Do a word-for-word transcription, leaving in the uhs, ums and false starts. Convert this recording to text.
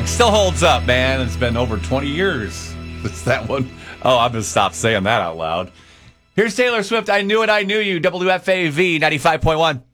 song. Still holds up, man. It's been over twenty years. It's that one. Oh, I'm going to stop saying that out loud. Here's Taylor Swift. I Knew It, I Knew You. W F A V ninety-five point one.